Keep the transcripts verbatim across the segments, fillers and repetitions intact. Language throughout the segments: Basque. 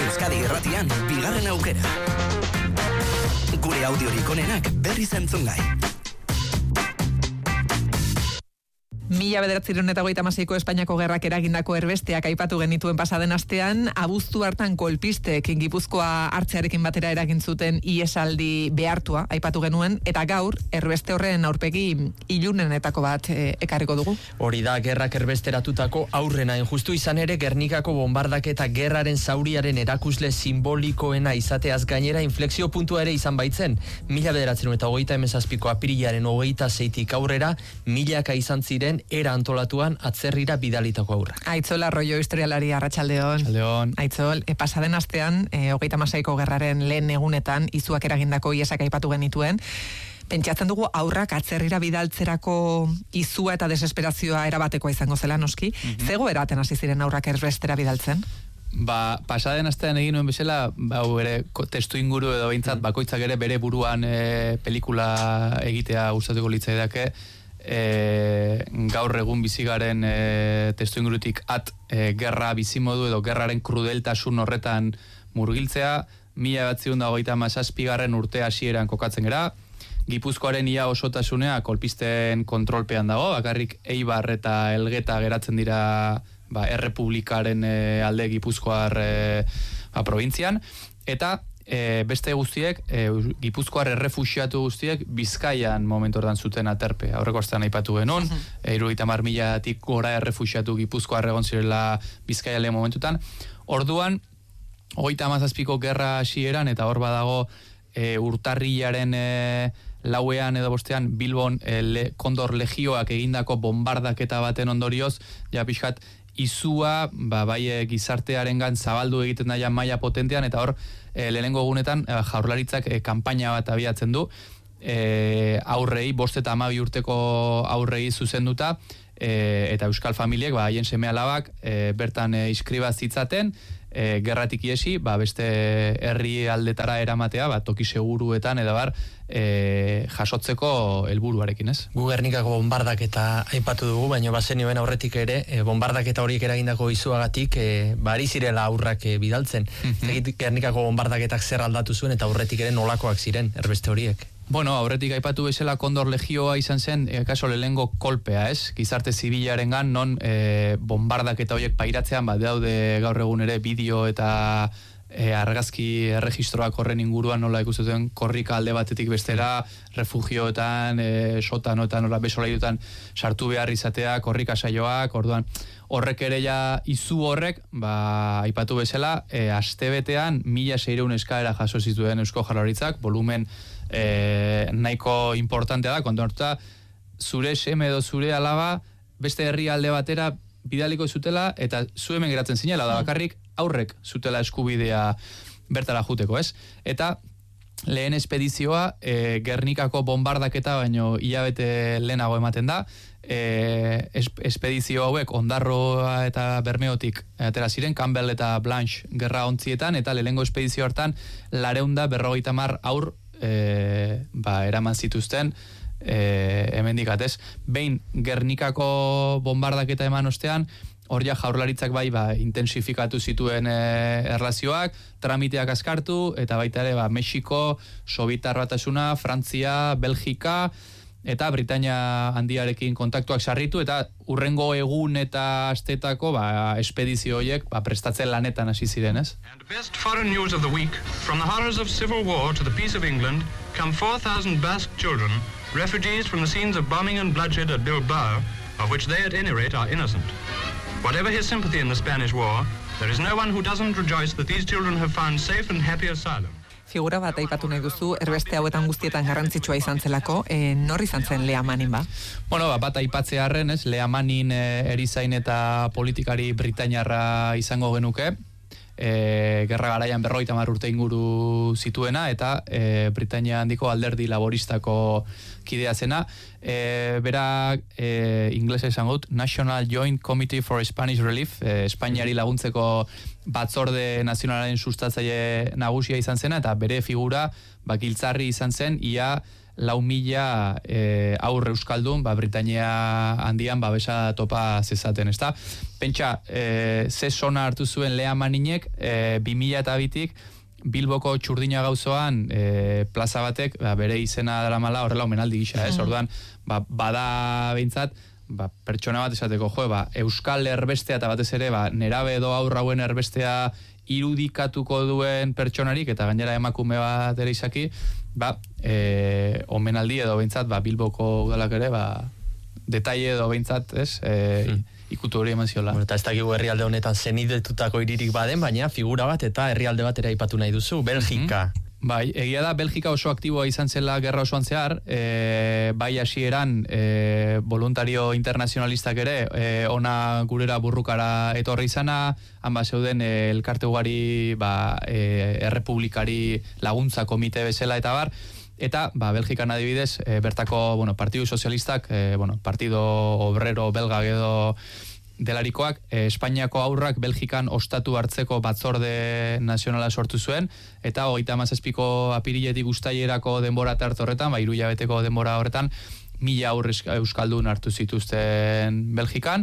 Euskadi Irratian bigarren aukera. Gure audiorik onenak berriz entzungai. Mila bederatziehun eta hogeita hamaseiko Espainiako gerrak eragindako erbesteak aipatu genituen pasaden astean, abuztu hartan kolpistek Gipuzkoa hartzearekin batera eragin zuten ihesaldi behartua aipatu genuen, eta gaur erbeste horren aurpegi ilunenetako bat e, ekarriko dugu. Hori da, gerrak erbesteratutako aurrena. Injustu izan ere, Gernikako bombardaketa gerraren zauriaren erakusle simbolikoena izateaz gainera inflexio puntua ere izan baitzen. Mila bederatziehun eta hogeita hemezazpiko apirilaren hogeita seitik aurrera, milaka izan ziren era antolatuan atzerrira bidalitako aurra. Aitzol Arroyo historialari, arratsaldeon. Arratsaldeon. Aitzol, e, pasaden astean, e, hogeita hamaseiko gerraren lehen egunetan izuak eragindako iesak aipatu genituen. Pentsatzen dugu aurrak atzerrira bidaltzerako izua eta desesperazioa erabatekoa izango zela, noski. Mm-hmm. Zego eraten hasi ziren aurrak erbestera bidaltzen? Ba, pasaden astean egin nuen bezala, ba, ere testu inguru edo behintzat, bakoitzak ere bere buruan e, pelikula egitea gustatuko litzaidake. E, gaur egun bizigaren e, testu ingurutik at e, gerra bizimodu edo gerraren krudeltasun horretan murgiltzea. Mila batziehun eta hogeita hamazazpigarren urte hasieran kokatzen gera. Gipuzkoaren ia osotasunea kolpisten kontrolpean dago, bakarrik Eibar eta Elgeta geratzen dira ba, errepublikaren e, alde Gipuzkoar e, ba, probintzian, eta E, beste guztiek, e, Gipuzkoar errefuxiatu guztiek Bizkaian momentu ordan zuten aterpe. Aurreko astean aipatu genuen, e, hirurogeita hamar milatik gora errefuxiatu Gipuzkoar egon zirela Bizkaia lehen momentutan. Orduan, hogeita hamazazpiko gerra hasieran, eta hor badago e, urtarrilaren e, lauean edo bostean Bilbon e, le, Kondor Legioak egindako bombardaketa baten ondorioz, ja pixkat izua, ba, bai gizartearengan zabaldu egiten daia maila potentean, eta hor e, lehenengo egunetan e, jaurlaritzak e, kanpaina bat abiatzen du, e, aurrei, bost eta hamabi urteko aurrei zuzenduta, e, eta euskal familiek, ba, haien seme alabak, e, bertan e, inskribaz zitzaten, e, gerratik iesi, ba, beste herri aldetara eramatea, ba, toki seguruetan, edo bar, e, jasotzeko helburuarekin, ez? Gu Gernikako bombardaketa aipatu dugu, baina bazenioen aurretik ere, e, bombardaketa horiek eragindako izuagatik, e, bari zirela aurrak e, bidaltzen. Mm-hmm. Gernikako bombardaketak zer aldatu zuen, eta aurretik ere nolakoak ziren, erbeste horiek. Bueno, aurretik aipatu bezala Kondor Legioa izan zen, e, kaso lehengo kolpea, ez? Gizarte zibilarengan non e, bombardaketa horiek pairatzean, bat daude gaur egun ere bideo eta e, argazki erregistroak horren inguruan nola ikustuten korrika alde batetik bestera, refugioetan, e, sotanoetan, nola besolaidutan sartu behar izatea, korrika saioak, orduan horrek ere ja izu horrek, ba, aipatu bezala, e, astebetean mila seiehun eskaera jaso zituen Eusko Jaurlaritzak, volumen E, nahiko importantea da, kontu hartuta zure seme edo zure alaba beste herri alde batera bidaliko zutela, eta zu hemen geratzen zinela, da bakarrik aurrek zutela eskubidea bertara juteko, ez? Eta lehen espedizioa e, Gernikako bombardaketa baino hilabete lehenago ematen da, e, espedizio hauek Ondarroa eta Bermeotik atera ziren, Campbell eta Blanche gerra ontzietan, eta lehenengo espedizio hartan lareunda berrogeita hamar aur E, ba, eraman zituzten e, hemendik atez. Behin Gernikako bombardaketa eman ostean, hor ja jaurlaritzak bai ba, intensifikatu zituen e, erlazioak, tramiteak askartu, eta baita ere ba, Mexiko, Sobietar Batasuna, Frantzia, Belgika, eta Britainia handiarekin kontaktuak sarritu, eta urrengo egun eta astetako ba, espedizio horiek ba, prestatzen lanetan hasi ziren, ez? And the best foreign news of the week, from the horrors of civil war to the peace of England, come four thousand Basque children, refugees from the scenes of bombing and bloodshed at Bilbao, of which they at any rate are innocent. Whatever his sympathy in the Spanish war, there is no one who doesn't rejoice that these children have found safe and happy asylum. Figura bat aipatu nahi duzu, erbeste hauetan guztietan garrantzitsua izan zelako, e, nor izan zen Lea Mannin ba? Bueno, ba, bat aipatzearren, ez, Lea Mannin e, erizain eta politikari britainiarra izango genuke, e, gerra garaian berrogeita hamar urte inguru zituena, eta e, Britainia handiko alderdi laboristako kidea zena, e, bera e, inglesa izango dut, National Joint Committee for Spanish Relief, e, Espainiari laguntzeko batzorde nazionalaren sustatzaile nagusia izan zena, eta bere figura bakiltzarri izan zen, ia lau mila e, aurre euskaldun, ba, Britania handian babesa topa zezaten, ezta? Pentsa, e, ze sona hartu zuen Lea Maninek, e, bi mila eta bitik, Bilboko Txurdina gauzoan e, plaza batek ba, bere izena daramala horrela omenaldi gisa, ez? Orduan, ba, bada behintzat, ba, pertsona bat esateko, jo, ba, euskal erbestea eta batez ere, ba, nerabe edo aurrauen erbestea irudikatuko duen pertsonarik, eta gainera emakume bat ere izaki, ba, e, omenaldi edo behintzat, ba, Bilboko udalak ere, ba, detaile edo behintzat, ez? E, hmm. ikutu hori eman ziola. Bueno, eta ez dakigu herrialde honetan zenidetutako hiririk baden, baina figura bat eta herrialde bat ere aipatu nahi duzu, Belgika. Mm-hmm. Bai, egia da, Belgika oso aktiboa izan zela gerra osoan zehar, e, bai hasieran e, voluntario internazionalistak ere, e, ona gurera burrukara etorri izana, hanba zeuden e, elkarte ugari, ba, e, errepublikari laguntza komite bezala eta bar, eta, ba, Belgikan adibidez, e, bertako, bueno, Partidu Sozialistak, e, bueno, Partido Obrero Belga edo delarikoak, eh, Espainiako aurrak Belgikan ostatu hartzeko batzorde nazionala sortu zuen, eta hogeita hamazazpiko apiriletik uztailerako denbora tarte horretan, ba, hiru hilabeteko denbora horretan, mila aurre euskaldun hartu zituzten Belgikan.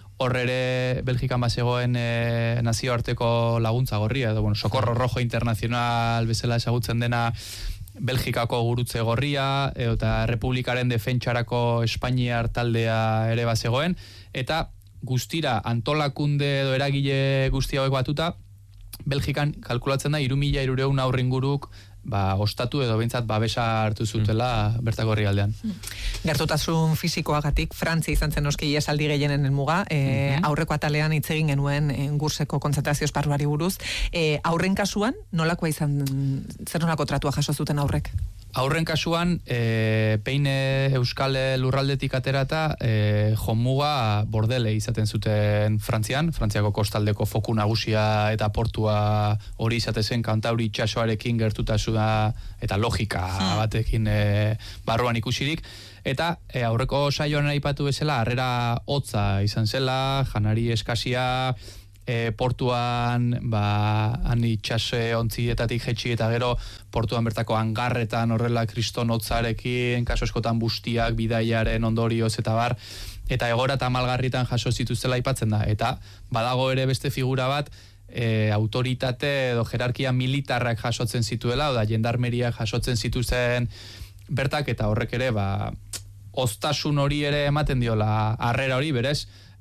Horrere Belgikan bazegoen e, nazioarteko laguntza gorria, edo, bueno, Socorro Rojo Internacional bezala ezagutzen dena Belgikako gurutze gorria, eta Republikaren defentsarako Espainiar taldea ere bazegoen, eta guztira antolakunde edo eragile guzti hauek batuta, Belgikan kalkulatzen da hiru mila hirurehun aurre inguruk ba, ostatu edo behintzat babesa hartu zutela mm. bertako herrialdean. Gertutasun fisikoagatik Frantzia izan zen noski esaldi gehienen helmuga, e, mm-hmm. aurreko atalean hitz egin genuen Gurseko kontzentrazio esparruari buruz. E, aurren kasuan nolakoa izan, zer nolako tratua jaso zuten aurrek? Aurren kasuan, e, peine Euskal lurraldetik aterata, e, jomuga bordele izaten zuten Frantzian, Frantziako kostaldeko foku nagusia eta portua hori izatezen Kantauri itsasoarekin gertutasuna eta logika hmm. batekin e, barruan ikusirik. Eta e, aurreko saioan aipatu bezala, harrera hotza izan zela, janari eskasia, E, portuan ba, han itxase ontzietatik jetxi eta gero portuan bertako hangarretan horrela kriston hotzarekin, kaso eskotan bustiak, bidaiaren ondorioz eta bar, eta egora eta malgarritan jaso zituztela aipatzen da. Eta badago ere beste figura bat, e, autoritate edo jerarkia militarrak jasotzen zituela, oda jendarmeriak jasotzen zituzten bertak, eta horrek ere, ba, oztasun hori ere ematen diola harrera hori, berez,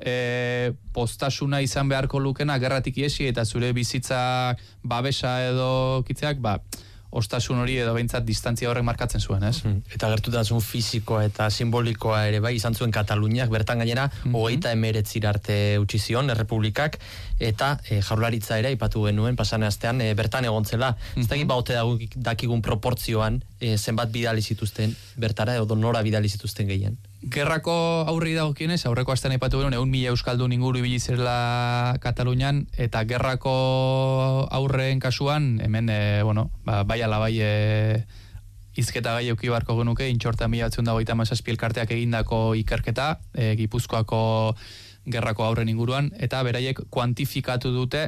E, postasuna izan beharko lukena gerratik iesi eta zure bizitzak babesa edo kitzeak, ba, ostasun hori edo behintzat distantzia horrek markatzen zuen, ez? Mm. Eta gertutasun fisikoa eta simbolikoa ere bai izan zuen Kataluniak, bertan gainera mm-hmm. hogeita emeretzira arte utzi zion errepublikak, eta e, jaurlaritza ere aipatu genuen pasane astean e, bertan egontzela. Mm-hmm. Ez dakit baute dakigun proportzioan e, zenbat bidali zituzten bertara edo nora bidali zituzten gehien. Gerrako aurri dagokienez, aurreko astean aipatu genuen ehun mila euskaldun inguru ibili zirela Katalunian, eta gerrako aurreen kasuan hemen e, bueno, ba, bai ala bai e, hizketa gai eduki beharko genuke, intxorta mila batzuen dago eta mazazpi elkarteak egindako ikerketa e, Gipuzkoako gerrako aurren inguruan, eta beraiek kuantifikatu dute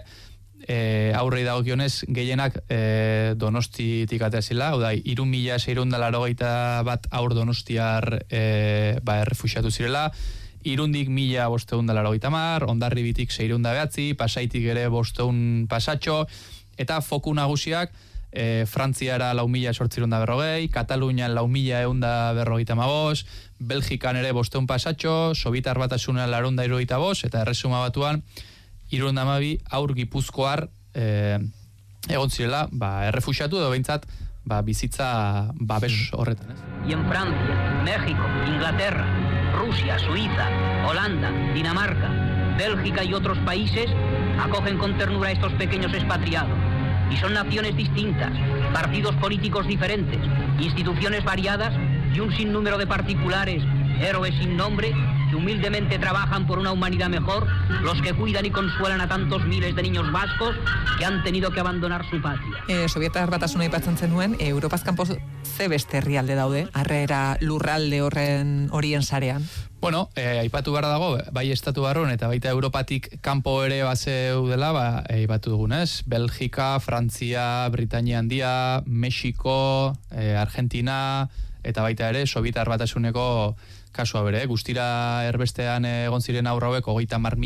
E, aurrei dagokionez gehienak e, Donostitik atea zela, hau da, hiru mila seiehun eta laurogeita bat aur donostiar e, ba, errefuxiatu zirela, Irundik mila bostehun eta laurogeita hamar, Hondarribitik seiehun eta bederatzi, Pasaitik ere bostehun pasatxo, eta foku nagusiak e, Frantziara lau mila zortziehun eta berrogei, Katalunian lau mila ehun eta berrogeita hamabost, Belgikan ere bostehun pasatxo, Sobitar Batasunean laurehun eta hirurogeita bost, eta Erresuma Batuan hirurehun eta hamabi aur gipuzkoar eh, egon zirela, ba, errefuxiatu edo behintzat ba, bizitza babes horretan. Y en Francia, México, Inglaterra, Rusia, Suiza, Holanda, Dinamarca, Bélgica y otros países acogen con ternura a estos pequeños expatriados. Y son naciones distintas, partidos políticos diferentes, instituciones variadas y un sinnúmero de particulares, héroes sin nombre, que humildemente trabajan por una humanidad mejor, los que cuidan y consuelan a tantos miles de niños vascos que han tenido que abandonar su patria. Eh, Sovietar batasuna aipatzen zenuen, e, Europaz kanpo ze beste herrialde daude, harrera lurralde horren horien sarean? Bueno, eh, aipatu behar dago, bai estatu barruan eta baita Europatik kanpo ere bazeu dela, ba, aipatu dugunez, Belgika, Frantzia, Britania Handia, Mexiko, eh, Argentina, eta baita ere Sobietar Batasuneko kasua bere, guztira erbestean egon ziren haur hauek hogeita hamar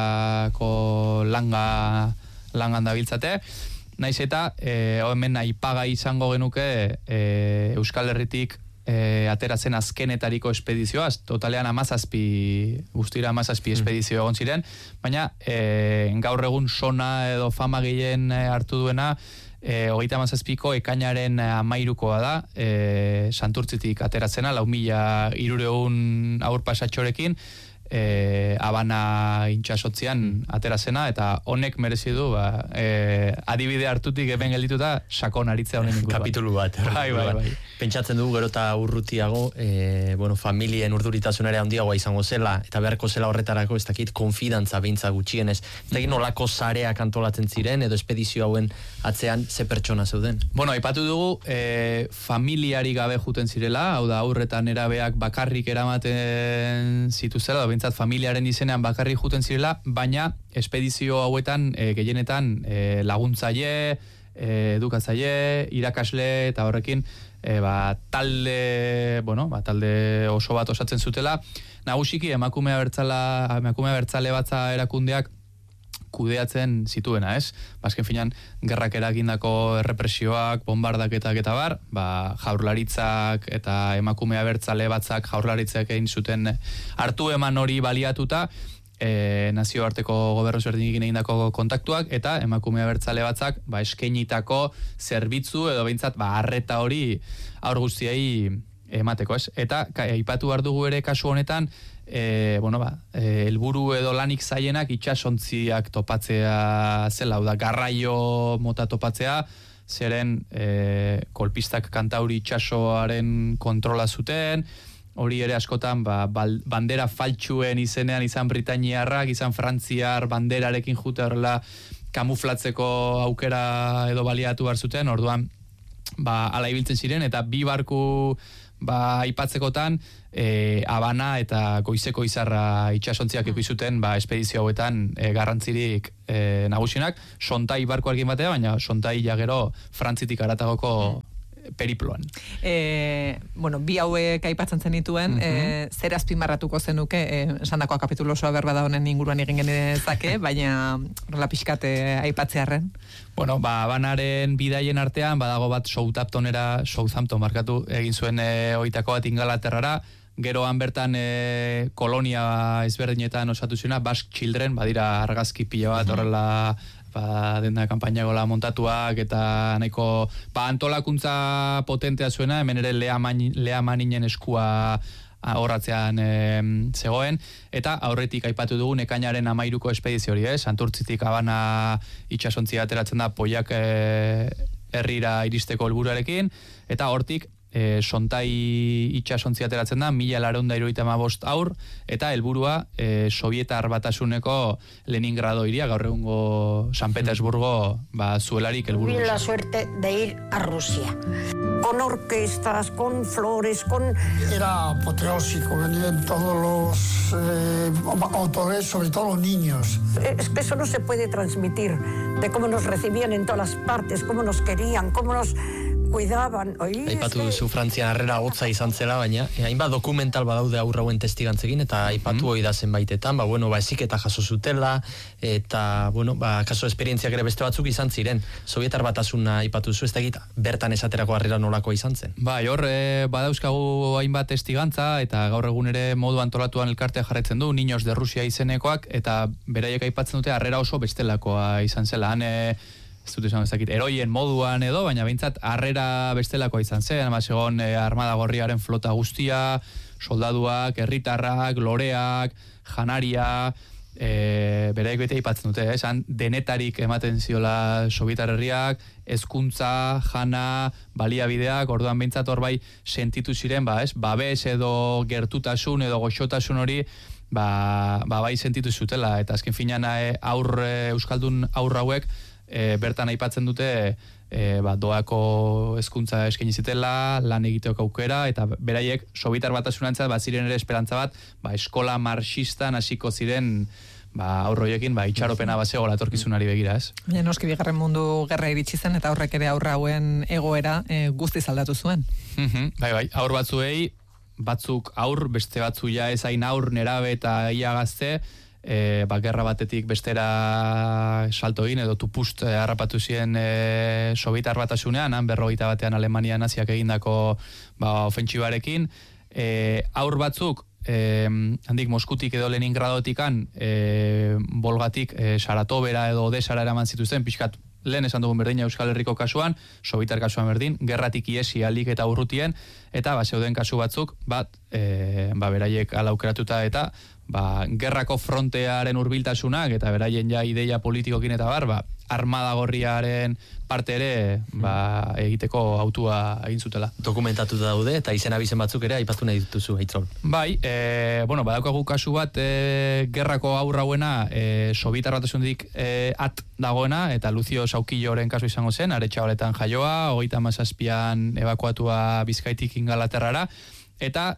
milako langa langan dabiltzate. Naiz eta e, hemen aipagai izango genuke e, Euskal Herritik e, ateratzen azkenetariko espedizioaz, totalean amazazpi, guztira amazazpi espedizio egon ziren, baina e, gaur egun sona edo fama gehien hartu duena e, hogeita amazazpiko ekainaren amairukoa da, e, Santurtzitik ateratzena, lau mila hirureun aur pasatxorekin, E, Habana intxasotzian aterazena, eta honek merezi du ba, e, adibide hartutik eben geldituta sakon aritzea honen inguruan. Kapitulu bat. Bai, bai, bai. Pentsatzen dugu gero eta urrutiago, e, bueno, familien urduritasunare handiagoa izango zela, eta beharko zela horretarako, ez dakit, konfidantza beintza gutxienez. Ez dakit nolako sareak antolatzen ziren, edo espedizio hauen atzean ze pertsona zeuden? Bueno, aipatu dugu, e, familiari gabe juten zirela, hau da, aurretan erabeak bakarrik eramaten zituzela, da behintzat familiaren izenean bakarrik juten zirela, baina espedizio hauetan e, gehienetan e, laguntzaile, e, edukatzaile, irakasle eta horrekin e, ba, talde, bueno, ba, talde oso bat osatzen zutela. Nagusiki emakumea bertzala, emakumea bertzale batza erakundeak kudeatzen zituena, ez? Bazken finan, gerrak eragindako errepresioak, bombardaketak eta bar, ba, jaurlaritzak eta emakumea bertzale batzak jaurlaritzak egin zuten hartu eman hori baliatuta, e, nazioarteko gobernu ezberdinekin egindako kontaktuak, eta emakumea bertzale batzak ba, eskenitako zerbitzu edo behintzat ba, arreta hori aur guztiei emateko, ez? Eta aipatu behar dugu ere kasu honetan, E, bueno, ba, e, helburu edo lanik zaienak itxasontziak topatzea zela, hau da, garraio mota topatzea, zeren e, kolpistak kantauri itxasoaren kontrola zuten, hori ere askotan ba, bal, bandera faltsuen izenean izan britainiarrak, izan frantziar banderarekin jute horrela kamuflatzeko aukera edo baliatu behar zuten, orduan ba, ala ibiltzen ziren, eta bi barku ba, aipatzekotan, e, Habana eta Goizeko Izarra itxasontziak ikusi zuten ba, espedizio hauetan e, garrantzirik e, nagusinak, Sontai barkoarekin batea, baina Sontai jagero Frantzitik aratagoko periploan. E, bueno, bi hauek aipatzen zenituen, uh-huh. e, zer azpimarratuko zenuke, e, esandakoa kapitulu osoa berba da honen inguruan egin genezake, baina horrela pixkate aipatzearren. Bueno, ba, Habanaren bidaien artean, badago bat Southamptonera, Southampton markatu, egin zuen e, oitako bat Ingalaterrara, geroan bertan e, kolonia ezberdinetan osatu zuena, Basque Children, badira argazki pila bat horrela ba, dena kanpainagola montatuak eta nahiko ba, antolakuntza potentea zuena, hemen ere Lea, Man, Lea Maninen eskua horratzean e, zegoen, eta aurretik aipatu dugun ekainaren amairuko espedizio hori, eh? Santurtzitik Habana itxasontzia ateratzen da Poiak e, herrira iristeko helburuarekin, eta hortik E, Sontai itxasontzi ateratzen da, mila laurehun eta hirurogeita hamabost aur, eta helburua e, Sobietar Batasuneko Leningrado iria, gaur egungo San Petersburgo ba, zuelarik helburu. Tuve la suerte de ir a Rusia. Con orquestas, con flores, con... Era apoteósico, venían todos los eh, autores, sobre todo los niños. Es que eso no se puede transmitir, de cómo nos recibían en todas las partes, cómo nos querían, cómo nos... cuidaban. Aipatu duzu Frantzian harrera hotza izan zela, baina eh, hainbat dokumental badaude aurrauen testigantzekin, eta aipatu hori da zenbaitetan, ba, bueno, ba, eziketa jaso zutela, eta, bueno, ba, kaso esperientziak ere beste batzuk izan ziren. Sobietar Batasuna aipatu zu, ez da egit, bertan esaterako harrera nolako izan zen. Bai, hor, e, badauzkagu hainbat testigantza, eta gaur egun ere modu antolatuan elkartea jarretzen du, Niños de Rusia izenekoak, eta beraiek aipatzen dute harrera oso bestelakoa izan zela. Han, e, ez dut esan ezakit, eroien moduan edo, baina behintzat harrera bestelakoa izan zen, ama segon e, armada gorriaren flota guztia, soldaduak, herritarrak, loreak, janaria, e, bereik bete aipatzen dute, eh? Esan denetarik ematen ziola Sobietar herriak, hezkuntza, jana, baliabideak, orduan behintzat hor bai sentitu ziren, ba, ez, babes edo gertutasun edo goxotasun hori, ba, ba bai sentitu zutela, eta azken finean e, aur, e, euskaldun aurra hauek, E, bertan aipatzen dute e, ba, doako hezkuntza eskaini zitela, lan egiteok aukera, eta beraiek Sobietar Batasunantzat baziren ere esperantza bat, ba, eskola marxistan hasiko ziren ba, aurroiekin, ba, itxaropena basego latorkizunari begira, ez? Baina noski bigarren mundu gerra iritsi zen, eta horrek ere aurra hauen egoera e, guztiz aldatu zuen. Mm-hmm, bai, bai, aur batzuei, batzuk aur, beste batzu ja ezain aur, nerabe eta ia gazte, e, ba, gerra batetik bestera salto egin, edo tupust e, harrapatu ziren e, Sobietar Batasunean, han berrogeita batean Alemania naziak egindako ba, ofentsibarekin, e, aur batzuk, E, handik Moskutik edo Leningradotikan e, Bolgatik e, Saratobera edo Odesara eraman zituzten, pixkat lehen esan dugun berdina Euskal Herriko kasuan, Sobietar kasuan berdin, gerratik iesi alik eta urrutien, eta ba, zeuden kasu batzuk, bat, e, ba, beraiek alaukeratuta eta ba, gerrako frontearen hurbiltasunak eta beraien ja ideia politikokin eta bar, ba, armada gorriaren parte ere ba, egiteko autua egin zutela. Dokumentatuta daude eta izen abizen batzuk ere aipatu nahi dituzu, Aitzol. Bai, e, bueno, badaukagu kasu bat e, gerrako aurra hauena e, Sobietar Batasundik e, at dagoena, eta Lucio Saukilloren kasu izango zen, Aretxabaletan jaioa, hogeita hamazazpian ebakuatua Bizkaitik Ingalaterrara, eta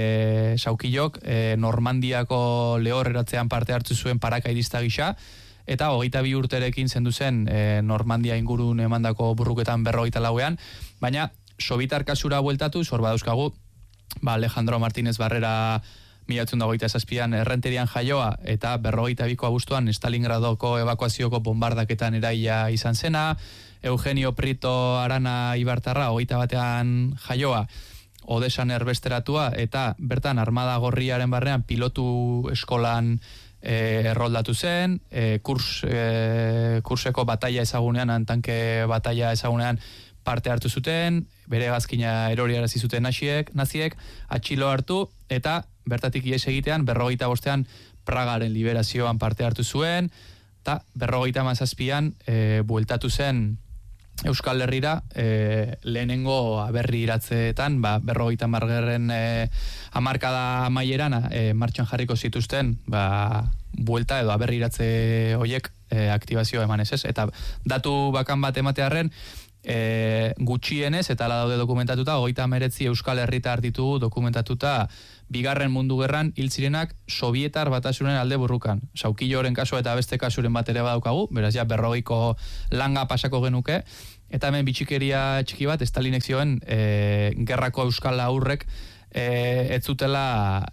e, Saukillok e, Normandiako lehorreratzean parte hartu zuen parakaidista gisa, eta hogeita bi urterekin zendu zen e, Normandia ingurun emandako burruketan berrogeita lauean, baina Sobietar kasura bueltatu, zor badauzkagu, ba, Alejandro Martínez Barrera milatzen da hogeita zazpian Errenterian jaioa, eta berrogeita biko abuztuan Stalingradoko evakuazioko bombardaketan eraila izan zena, Eugenio Prieto Arana Ibartarra hogeita batean jaioa, Odesan erbesteratua, eta bertan armada gorriaren barrean pilotu eskolan e, erroldatu zen, e, kurs, e, kurseko bataia ezagunean, tanke bataia ezagunean parte hartu zuten, bere gazkina eroriarazi zuten naziek, naziek, atxilo hartu, eta bertatik ies egitean, berrogeita bostean Pragaren liberazioan parte hartu zuen, eta berrogeita mazazpian e, bueltatu zen Euskal Herrira e, lehenengo aberri iratzeetan, ba, berrogeita margerren e, amarkada maieran e, martxan jarriko zituzten, ba, buelta edo aberri iratze hoiek e, aktibazio emanez, ez? Eta datu bakan bat ematearren, e, gutxienez, eta ala daude dokumentatuta, hogeita meretzi Euskal Herritar ditugu dokumentatuta bigarren mundu gerran hil zirenak Sobietar Batasunen alde burrukan. Saukilloren kasua eta beste kasuren bat ere badaukagu, beraz ja berrogeiko langa pasako genuke, eta hemen bitxikeria txiki bat, Stalinek zioen e, gerrako euskal aurrek e, ez zutela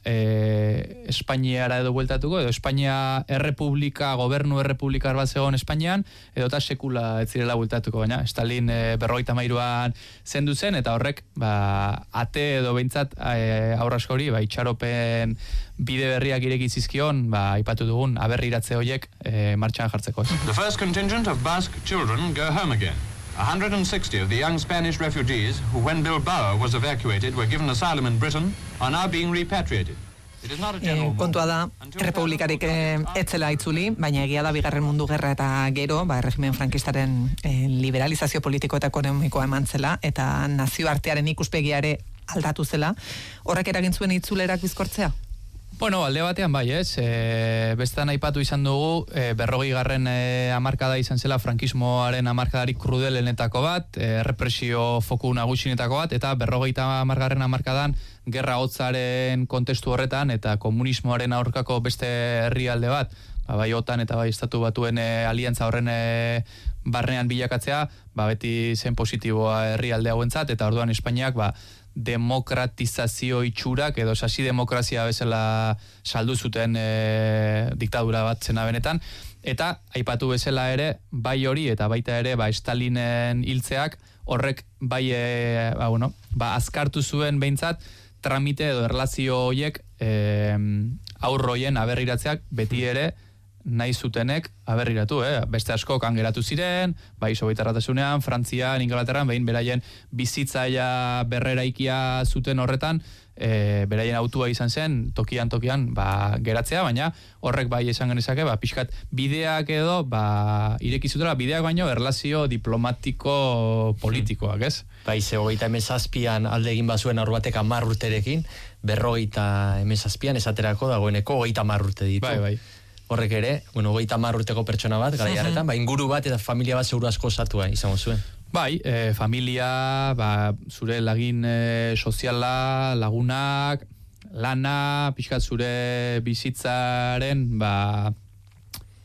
e, Espainiara edo bueltatuko, edo Espainia errepublika, gobernu errepublikar bat zegoen Espainian, edo eta sekula ez zirela bueltatuko, baina Stalin e, berrogeita mairuan zendu zen, eta horrek ba, ate edo behintzat e, aurrasko hori, ba, itxaropen bide berriak ireki zizkion, ba, aipatu dugun, aberri iratze horiek e, martxan jartzeko. The first contingent of Basque children go home again. one hundred sixty of the young Spanish refugees who, when Bilbao was evacuated, were given asylum in Britain, are now being repatriated. It is not a general E, kontua da, Republikarik etzela itzuli, baina egia da bigarren mundu gerra eta gero, ba, erregimen frankistaren e, liberalizazio politiko eta ekonomikoa eman zela, eta nazioartearen ikuspegiare aldatu zela, horrek eragin zuen itzulerak bizkortzea? Bueno, alde batean bai, ez? E, bestan aipatu izan dugu, e, berrogei garren e, amarkada izan zela frankismoaren amarkadarik krudelenetako bat, e, represio foku nagusinetako bat, eta berrogeita amargarren amarkadan gerra hotzaren kontestu horretan eta komunismoaren aurkako beste herrialde bat, ba, bai otan eta bai estatu batuen e, aliantza horren e, barnean bilakatzea, ba, beti zen positiboa herrialde hauentzat, eta orduan Espainiak, ba, demokratizazio itxurak edo sasi demokrazia bezala saldu zuten e, diktadura bat zena benetan, eta aipatu bezala ere bai hori eta baita ere ba Stalinen hiltzeak horrek bai e, ba, bueno, ba, azkartu zuen behintzat tramite edo erlazio horiek e, aurroien aberriratzeak beti ere nahi zutenek aberriratu, eh? Beste asko kan geratu ziren, bai Sobietar Batasunean, Frantzian, Ingalaterran, behin beraien bizitzaia berreraikia zuten horretan, e, beraien autua izan zen, tokian tokian ba, geratzea, baina horrek bai esan genezake, ba, pixkat bideak edo, ba, ireki zutela, bideak baino erlazio diplomatiko politikoak, ez? Bai, ze hogeita emezazpian alde egin bazuen aur batek hamar urterekin, berrogeita emezazpian esaterako dagoeneko hogeita hamar urte ditu. Bai, bai. Horrek ere, bueno, hogeita hamar urteko pertsona bat, gara jarretan, ba, inguru bat eta familia bat seguru asko osatua izango zuen. Bai, e, familia, ba, zure lagin e, soziala, lagunak, lana, pixkat zure bizitzaren, ba,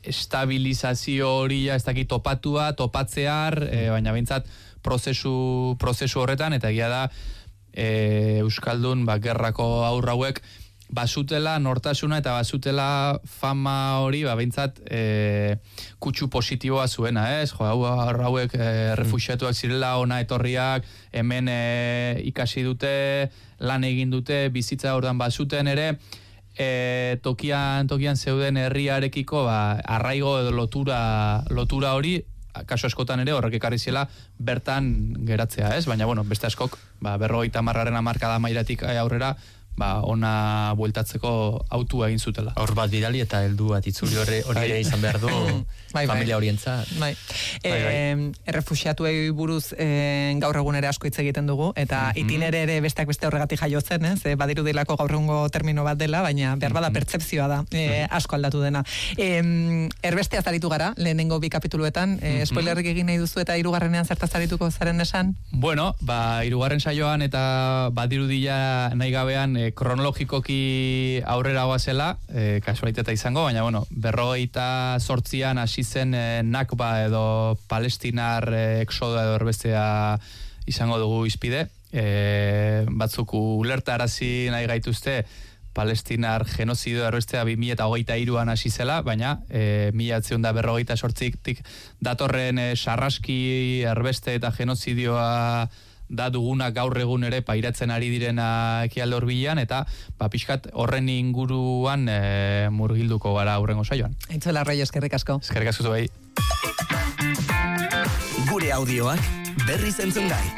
estabilizazio hori ez dakit topatua, topatzear, e, baina behintzat prozesu, prozesu horretan, eta egia da e, Euskaldun ba, gerrako aurra hauek basutela nortasuna eta basutela fama hori, ba, behintzat e, kutsu positiboa zuena, ez? Jo, hau hauek e, refuxiatuak zirela, ona etorriak, hemen e, ikasi dute, lan egin dute, bizitza ordan basuten ere, e, tokian, tokian zeuden herriarekiko ba, arraigo edo lotura, lotura hori, kaso askotan ere horrek ekarri ziela bertan geratzea, ez? Baina, bueno, beste askok, ba, berrogeita hamarraren hamarkada mairatik aurrera, ba, ona bueltatzeko autua egin zutela. Aur bat bidali eta heldu bat itzuli hori ere izan behar du bai, familia horientzat. Bai. E, bai, bai. Errefuxiatuei buruz e, gaur egun ere asko hitz egiten dugu, eta mm-hmm. itinere ere besteak beste horregatik jaiotzen, ez? E, badiru dilako gaur egungo termino bat dela, baina behar bada pertzepzioa da, e, asko aldatu dena. E, erbestea zaritu gara, lehenengo bi kapituluetan, e, spoilerrik egin nahi duzu eta hirugarrenean zertaz zarituko zaren esan? Bueno, ba, hirugarren saioan eta badirudila nahi gabean e, kronologikoki aurrera goazela, e, kasualiteta izango, baina bueno, berrogeita sortzian hasi zen e, Nakba edo Palestinar e, exodoa edo erbestea izango dugu izpide. E, batzuk ulertarazi nahi gaituzte Palestinar genozidio erbestea bi mila hogeita hiruan hasi zela, baina e, mila bederatziehun eta berrogeita zortzitik datorren e, sarraski erbeste eta genozidioa da duguna gaur egun ere pairatzen ari direna ekialde hurbilean, eta ba, pixkat horren inguruan e, murgilduko gara aurrengo saioan. Aitzola Rey, eskerrik asko. Eskerrik asko zuei. Gure audioak berriz entzun gai.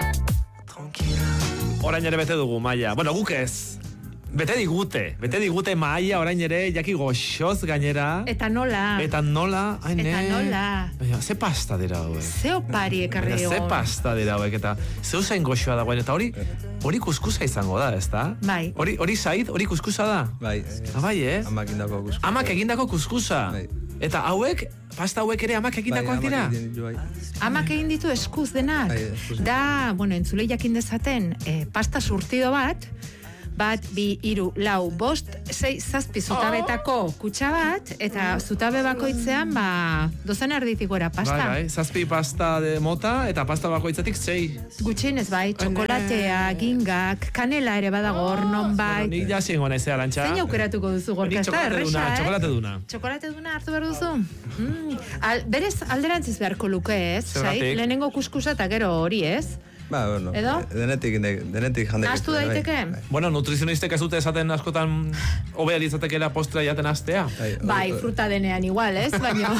Orain ere bete dugu, Maia. Bueno, guk ez. Bete digute, bete digute Maia orain ere jaki goxoz gainera. Eta nola. Eta nola, haine. Eta nola. Baina, ze pasta dira hauek. Ze opari ekarri Ze pasta dira hauek, eta ze usain goxoa dagoen, eta hori hori kuskusa izango da, ez da? Bai. Hori, hori Said, hori kuskusa da? Bai. Ah, bai, eh? Amak egindako kuskusa. Amak egindako kuskusa. Bai. Eta hauek, pasta hauek ere amak egindakoak dira? Bai, amak egin ditu eskuz denak. Bai, eskuz. Da, bueno, entzulei jakin dezaten, eh, pasta surtido bat, bat, bi, iru, lau, bost, sei, zazpi zutabetako kutsa bat, eta zutabe bakoitzean, ba, dozen erditik gora pasta. Bai, bai, zazpi pasta de mota, eta pasta bakoitzatik sei. Gutxienez bai, txokolatea, gingak, kanela ere badago hor non bai. Bueno, nik ja zingo naizea lantxa. Zein aukeratuko duzu gorka, ez da erresa, eh? Txokolate duna. Txokolate duna hartu behar duzu? Mm. Al, berez alderantziz beharko luke, ez? Zergatik? Lehenengo kuskusa eta gero hori, ez? Ba, bueno, Edo? denetik, denetik jandek. Astu daiteke? Bueno, nutrizionistek ez dute esaten askotan hobea ditzatekeela postra jaten astea. Bai, fruta denean igual, ez? Baina...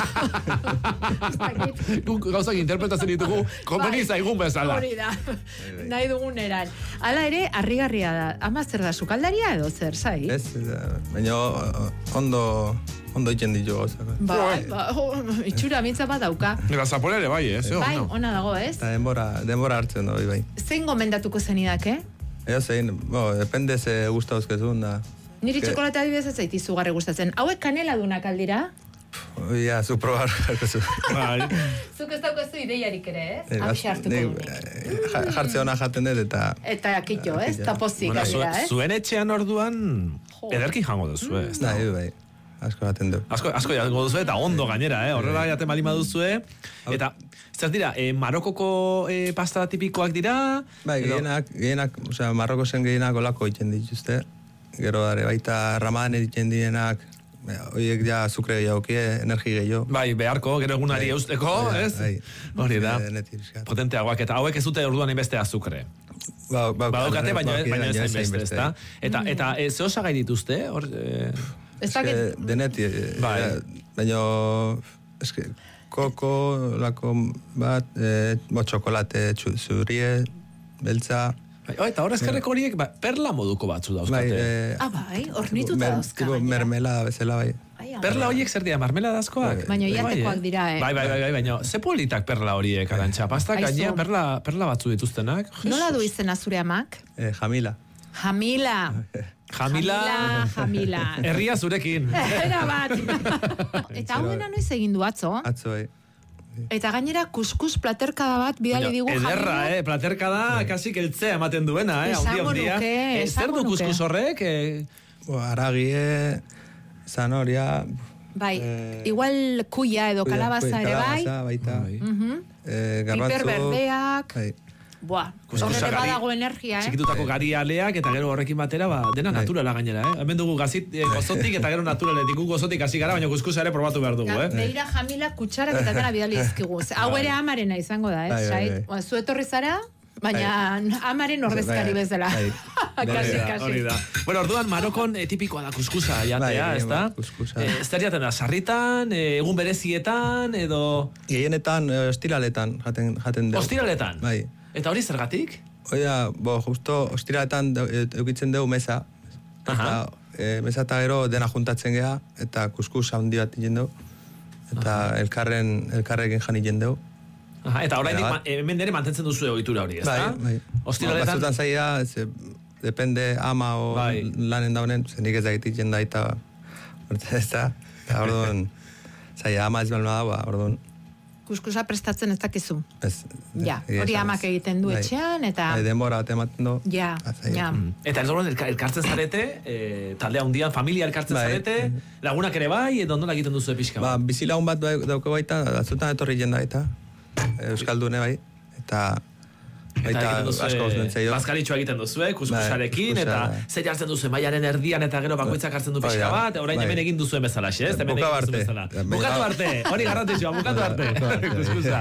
Guk gauzak interpretatzen ditugu, konbeni zaigun bezala. Hori da, nahi dugun eran. Hala ere, harrigarria da. Ama zer da, sukaldaria edo zer, zai? Ez, baina ondo... ondo itzen ditu gauzak. Bai, ba, itxura mintza bat dauka. Eta zapore ere bai, ez? Bai, ona dago, ez? Eta denbora, denbora hartzen da, bai. Zein gomendatuko zenidak, eh? Eo zein, bo, depende ze gustauzkezun da. Niri txokolatea adibidez ez zait izugarri gustatzen. Hauek kanela dunak aldira? Ja, zu probar jarko zu. Bai. Zuk ez daukazu ideiarik ere, ez? Abxe hartuko dunik. Jartze hona jaten dut eta... Eta kitxo, ez? Tapozik aldira, ez? Zuen etxean orduan, ederki jango duzu, ez? Bai, bai. Asko jaten du. Asko, asko jango duzu eta ondo gainera, eh? Horrela jaten balima duzue. Eta, zer dira, eh, Marokoko eh, pasta tipikoak dira? Bai, gehienak, gehienak, osea, Marroko zen gehienak olako egiten dituzte. Gero dare, baita Ramadan egiten dienak, horiek ja zukre gehiagokie, energi gehiago. Bai, beharko, gero egunari eusteko, ez? Bai. Hori da. Potenteagoak, eta hauek ez dute orduan inbeste azukre. Ba, ba, Badokate, baina ez zainbeste, ez da? Eta, eta, e, ze osagai dituzte? Hor, e... Eske, deneti, bai. Baina, eske, koko, lako bat, e, bo, txokolate, zurie, beltza. Oh, eta hor ezkerreko horiek, ba, perla moduko batzu dauzkate. Bai, e, ah, bai, hornituta dauzka. Tipo, mermelada bezala, bai. Perla horiek zer dira, marmelada askoak? Baina iatekoak dira, eh? Bai, bai, bai, bai, baina ze politak perla horiek, arantxa. Pasta gainean perla, perla batzu dituztenak. Nola du izena zure amak? E, jamila. Jamila. Jamila. Jamila. Herria zurekin. Era bat. Eta hau dena noiz egin du atzo? Atzo, bai. Eta gainera kuskus platerkada bat bidali digu Jamila. Ederra, eh? Platerkada kasi keltzea ematen duena, eh? Esango nuke, zer du kuskus horrek? Bo, aragie, zanoria, Bai, igual kuia edo kalabaza ere bai. Kalabaza, baita. Mhm. Eh, garbatzo. Piper berdeak. Bai. Buah, horre badago energia, eh? Txikitutako gari aleak eta gero horrekin batera, ba, dena naturala gainera, eh? Hemen dugu gazit, eh, gozotik eta gero naturaletik, gu gozotik hasi gara, baina kuskusa ere probatu behar dugu, eh? Beira jamila kutsarak eta dena bidali izkigu. Hau ere amarena izango da, eh? Sait, zu etorri zara, baina amaren ordezkari bezala. Kasi, kasi. Bueno, orduan, Marokon eh, tipikoa da kuskusa jatea, ez da? Eh, ez da jaten da, sarritan, eh, egun berezietan, edo... Gehienetan, eh, ostiraletan jaten, jaten dugu. Ostiraletan? Bai. Eta hori zergatik? Oida, bo, justo, ostiraletan eukitzen dugu mesa. Eta e, mesa eta gero dena juntatzen geha, eta kuskus handi bat egin dugu. Eta elkarren, elkarrekin jan egin dugu. Aha, eta orain hemen ere mantentzen duzu egitura hori, ez da? Bai, bai. Ostiraletan? Batzutan zaila, ze, depende ama o bai. Lanen daunen, zenik ez egiten jenda eta ez da. Eta orduan, zaila ama ez balma dagoa, orduan. Kuskusa prestatzen ez dakizu. Ez. Ja, hori amak egiten du etxean, eta... Bai, denbora bat ematen du. Ja, ja. Eta ez dugu elkartzen zarete, eh, taldea hundian, familia elkartzen bai. Zarete, lagunak ere bai, edo nola egiten duzu epizka? Ba, bizi lagun bat dauke baita, atzutan etorri jenda eta, Euskaldune bai, eta... Eta asko uzmentzeio. Bazkaritxoa egiten duzu, kuskusarekin, eta zer jartzen duzu, maiaren erdian, eta gero bakoitzak hartzen du pixka bat, orain hemen egin duzuen bezala, ez? Bukatu arte. Bukatu arte, hori garrantzitsua, bukatu arte. Kuskusa.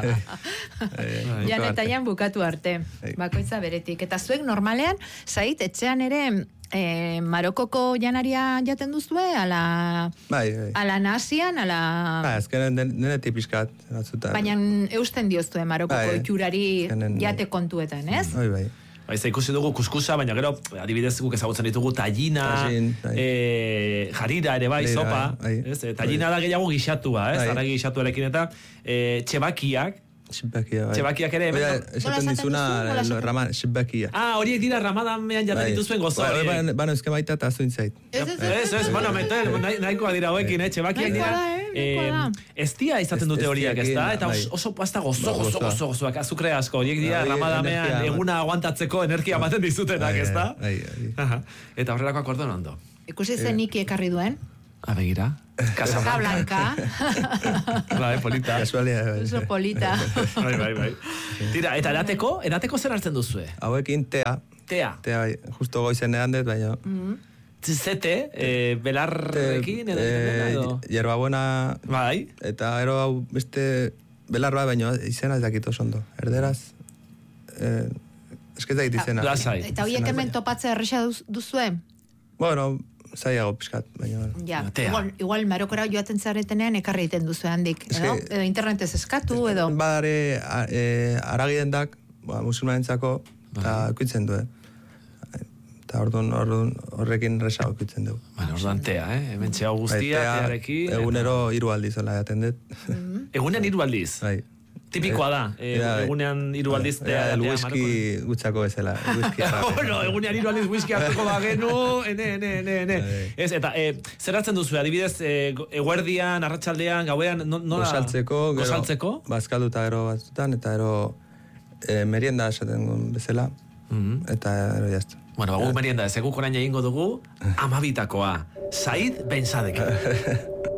Jan eta jan bukatu arte, bakoitza beretik. Eta zuek normalean, zait, etxean ere... Eh, Marokoko janaria jaten duzue, ala... Bai, bai. Ala nasian, ala... Bai, azkenen dene tipiskat. Baina eusten dioztue Marokoko itxurari jate kontuetan, ez? Bai, bai. Bai, ikusi dugu kuskusa, baina gero, adibidez guk ezagutzen ditugu tallina, eh, jarira ere bai, sopa, tallina da gehiago gixatua, ez? Ara gixatuarekin eta txebakiak, Shibakia, bai. Txebakiak ere... Oida, esaten dizuna, raman, shibakia. Ah, horiek dira ramadamean jaten dituzuen gozo horiek. Bano, ezke baita eta zuintzait. Ez, ez, ez. Ez, bueno, metel, nahikoa dira hoekin, eh? Txebakiak dira... Ez dia izaten dute horiek, ez da? Eta oso pasta gozo, gozo, gozo, gozo, azukre asko. Horiek dira ramadamean eguna aguantatzeko energia baten dizutenak, ez da? Eta horrelakoak orduan ondo. Ikusi zen Niki ekarri duen? Abegira. Casablanca. Bai, polita. Casualia. Oso polita. Bai, bai, bai. Tira, eta edateko, edateko zer hartzen duzue? Hauekin tea. Tea. Tea, bai. Justo goizen edan dut, baina... Zete, belarrekin edo? Hierbabuena... Bai. Eta ero hau beste belar bai, baina izena ez dakit oso ondo. Erderaz... Ez que ez dakit izena. Eta horiek hemen topatze erresa duzue? Bueno... Zaiago piskat, baina... Ja, igual, igual Marokora joaten zaretenean ekarri egiten duzu handik, edo? Edo internetez eskatu, edo? Badare, aragidendak, musulmanentzako, eta ikutzen du, eta orduan horrekin resa ikutzen du. Bueno, orduan tea, eh? Hemen txea guztia, tearekin... Egunero hiru aldiz, hola, jaten dut. Egunean hiru aldiz? Bai. Tipikoa da, egunean hiru aldiz tea... El whisky gutzako bezala. Bueno, egunean hiru aldiz whisky hartuko bagenu, ene, ene, ene, ene. Ez, eta, zer hartzen duzu, adibidez, eguerdian, arratsaldean, gauean, nola... Gosaltzeko, Gosaltzeko? Bazkalduta gero batzutan, eta gero merienda esaten bezala, eta gero jaztu. Bueno, bagu merienda, ez eguk orain egingo dugu, amabitakoa. Said Ben Sadekin.